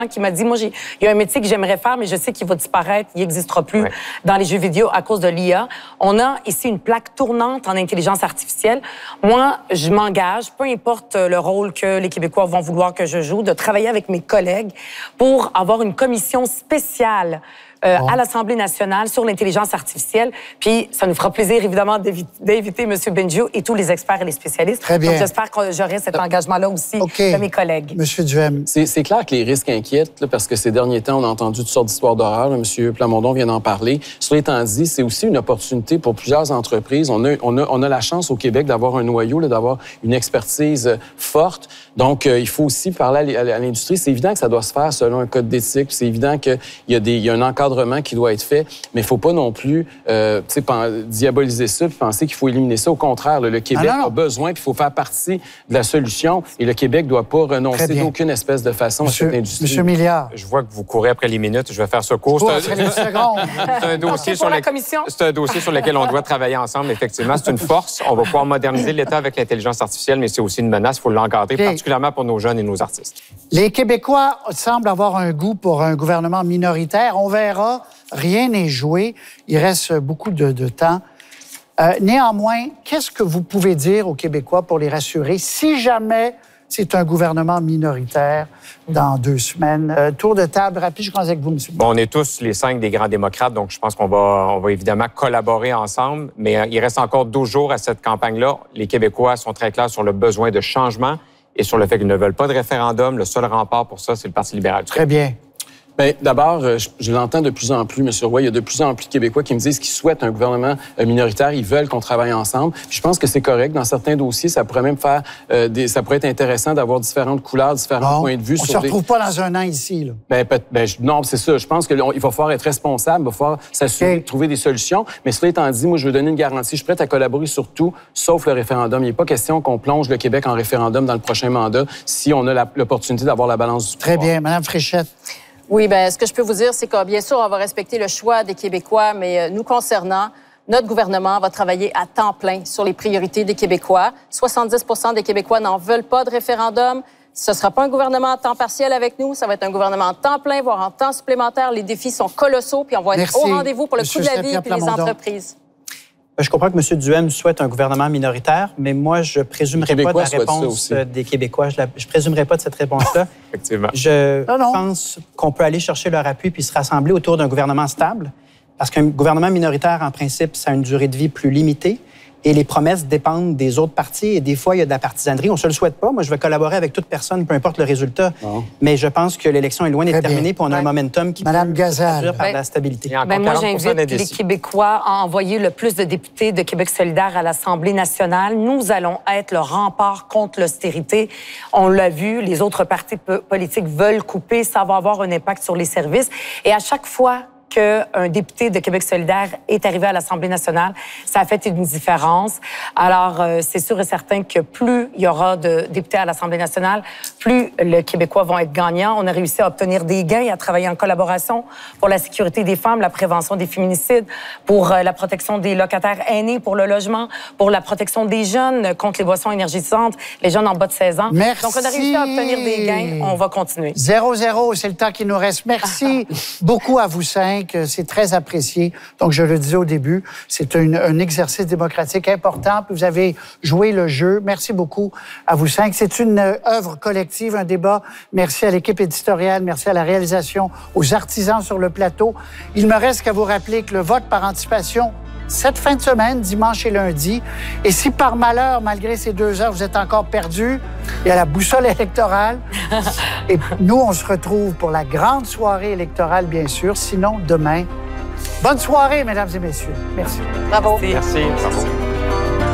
qui m'a dit, moi, il y a un métier que j'aimerais faire, mais je sais qu'il va disparaître, il n'existera plus dans les jeux vidéo à cause de l'IA. On a ici une plaque tournante en intelligence artificielle. Moi, je m'engage, peu importe le rôle que les Québécois vont vouloir que je joue, de travailler avec mes collègues pour avoir une commission spéciale à l'Assemblée nationale sur l'intelligence artificielle. Puis, ça nous fera plaisir, évidemment, d'inviter M. Benjou et tous les experts et les spécialistes. Très bien. Donc, j'espère que j'aurai cet engagement-là aussi de mes collègues. M. Duhem. C'est clair que les risques inquiètent, là, parce que ces derniers temps, on a entendu toutes sortes d'histoires d'horreur. M. Plamondon vient d'en parler. Cela étant dit, c'est aussi une opportunité pour plusieurs entreprises. On a la chance au Québec d'avoir un noyau, d'avoir une expertise forte. Donc, il faut aussi parler à l'industrie. C'est évident que ça doit se faire selon un code d'éthique. C'est évident qu'il y a un encadrement qui doit être fait, mais il ne faut pas non plus diaboliser ça et penser qu'il faut éliminer ça. Au contraire, le Québec a besoin, puis il faut faire partie de la solution, et le Québec ne doit pas renoncer d'auquune espèce de façon à cette industrie. Monsieur Milliard. Je vois que vous courez après les minutes, je vais faire ce cours. C'est un dossier sur lequel on doit travailler ensemble, effectivement. C'est une force. On va pouvoir moderniser l'État avec l'intelligence artificielle, mais c'est aussi une menace. Il faut l'encadrer, particulièrement pour nos jeunes et nos artistes. Les Québécois semblent avoir un goût pour un gouvernement minoritaire. On verra. Rien n'est joué. Il reste beaucoup de temps. Néanmoins, qu'est-ce que vous pouvez dire aux Québécois pour les rassurer si jamais c'est un gouvernement minoritaire dans 2 semaines? Tour de table rapide, je commence avec vous, M. Bon, on est tous les 5 des grands démocrates, donc je pense qu'on va évidemment collaborer ensemble, mais il reste encore 12 jours à cette campagne-là. Les Québécois sont très clairs sur le besoin de changement et sur le fait qu'ils ne veulent pas de référendum. Le seul rempart pour ça, c'est le Parti libéral. Très bien. Bien, d'abord, je l'entends de plus en plus, M. Roy. Il y a de plus en plus de Québécois qui me disent qu'ils souhaitent un gouvernement minoritaire. Ils veulent qu'on travaille ensemble. Puis je pense que c'est correct. Dans certains dossiers, ça pourrait même faire ça pourrait être intéressant d'avoir différentes couleurs, différents points de vue. On ne se retrouve pas dans un an ici, là. Non, c'est ça. Je pense qu'il va falloir être responsable, il va falloir s'assurer de trouver des solutions. Mais cela étant dit, moi, je veux donner une garantie. Je suis prêt à collaborer sur tout, sauf le référendum. Il n'est pas question qu'on plonge le Québec en référendum dans le prochain mandat si on a l'opportunité d'avoir la balance du pouvoir. Très bien. Mme Fréchette. Oui, bien, ce que je peux vous dire, c'est que, bien sûr, on va respecter le choix des Québécois, mais nous concernant, notre gouvernement va travailler à temps plein sur les priorités des Québécois. 70 % des Québécois n'en veulent pas de référendum. Ce ne sera pas un gouvernement à temps partiel avec nous, ça va être un gouvernement en temps plein, voire en temps supplémentaire. Les défis sont colossaux, puis on va être au rendez-vous pour le coût de la vie et les entreprises. Je comprends que M. Duhem souhaite un gouvernement minoritaire, mais moi, je ne présumerai pas de la réponse des Québécois. Je ne présumerai pas de cette réponse-là. Effectivement. Je pense qu'on peut aller chercher leur appui puis se rassembler autour d'un gouvernement stable, parce qu'un gouvernement minoritaire, en principe, ça a une durée de vie plus limitée. Et les promesses dépendent des autres partis. Et des fois, il y a de la partisanerie. On ne se le souhaite pas. Moi, je vais collaborer avec toute personne, peu importe le résultat. Mais je pense que l'élection est loin d'être terminée, puis on a un momentum qui peut traduire par la stabilité. Moi, j'invite les Québécois à envoyer le plus de députés de Québec solidaire à l'Assemblée nationale. Nous allons être le rempart contre l'austérité. On l'a vu, les autres partis politiques veulent couper. Ça va avoir un impact sur les services. Et à chaque fois qu'un député de Québec solidaire est arrivé à l'Assemblée nationale, ça a fait une différence. Alors, c'est sûr et certain que plus il y aura de députés à l'Assemblée nationale, plus les Québécois vont être gagnants. On a réussi à obtenir des gains et à travailler en collaboration pour la sécurité des femmes, la prévention des féminicides, pour la protection des locataires aînés, pour le logement, pour la protection des jeunes contre les boissons énergisantes, les jeunes en bas de 16 ans. Merci. Donc, on a réussi à obtenir des gains. On va continuer. 0-0, c'est le temps qui nous reste. Merci beaucoup à vous 5. C'est très apprécié. Donc, je le disais au début, c'est un exercice démocratique important. Puis vous avez joué le jeu. Merci beaucoup à vous 5. C'est une œuvre collective, un débat. Merci à l'équipe éditoriale, merci à la réalisation, aux artisans sur le plateau. Il me reste qu'à vous rappeler que le vote par anticipation, cette fin de semaine, dimanche et lundi. Et si par malheur, malgré ces 2 heures, vous êtes encore perdu, il y a la boussole électorale. Et nous, on se retrouve pour la grande soirée électorale, bien sûr. Sinon, demain. Bonne soirée, mesdames et messieurs. Merci. Bravo. Merci. Bravo.